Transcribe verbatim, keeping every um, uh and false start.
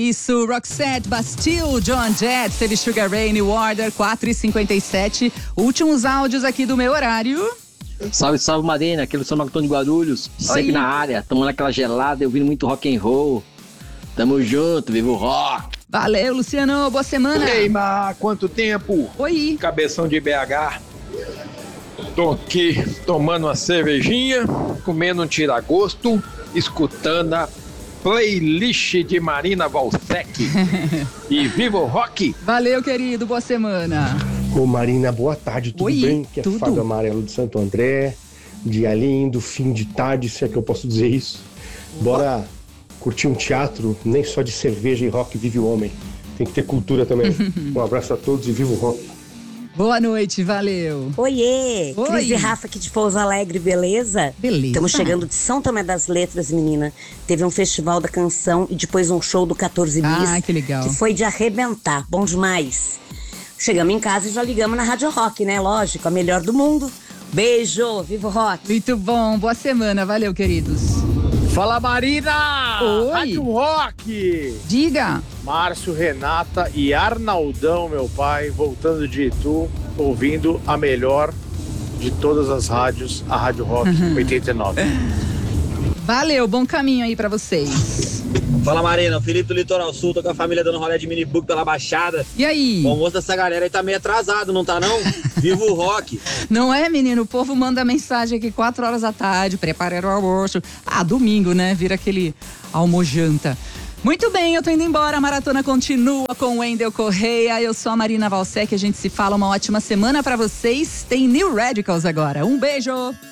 Isso, Roxette, Bastille, John Jett, teve Sugar Ray, New Order, quatro e cinquenta e sete. Últimos áudios aqui do meu horário. Salve, salve Marina, aquele São Marcos de Guarulhos, sempre na área, tomando aquela gelada, ouvindo muito rock and roll. Tamo junto, viva o rock! Valeu, Luciano, boa semana! Ei, Mar, quanto tempo? Oi! Cabeção de B H. Tô aqui tomando uma cervejinha, comendo um tiragosto, escutando a playlist de Marina Valsec. E viva o rock! Valeu, querido, boa semana! Ô Marina, boa tarde, tudo Oi, bem? Que é tudo. Fábio Amarelo de Santo André, dia lindo, fim de tarde, se é que eu posso dizer isso. Bora curtir um teatro, nem só de cerveja e rock vive o homem. Tem que ter cultura também. Um abraço a todos e viva o rock. Boa noite, valeu! Oiê! Oi. Cris e Rafa aqui de Pouso Alegre, beleza? Beleza. Estamos chegando de São Tomé das Letras, menina. Teve um festival da canção e depois um show do quatorze bis. Ah, que legal. Que foi de arrebentar, bom demais. Chegamos em casa e já ligamos na Rádio Rock, né? Lógico, a melhor do mundo. Beijo, viva o rock! Muito bom, boa semana, valeu, queridos. Fala Marina! Oi. Rádio Rock! Diga! Márcio, Renata e Arnaldão, meu pai, voltando de Itu, ouvindo a melhor de todas as rádios, a Rádio Rock oitenta e nove. Valeu, bom caminho aí pra vocês. Fala Marina, o Felipe do Litoral Sul, tô com a família dando rolê de minibug pela Baixada. E aí? O almoço dessa galera aí tá meio atrasado, não tá não? Viva o rock! Não é, menino? O povo manda mensagem aqui quatro horas da tarde, prepare o almoço. Ah, domingo, né? Vira aquele almojanta. Muito bem, eu tô indo embora. A maratona continua com o Wendel Correia. Eu sou a Marina Valsec. A gente se fala. Uma ótima semana pra vocês. Tem New Radicals agora. Um beijo!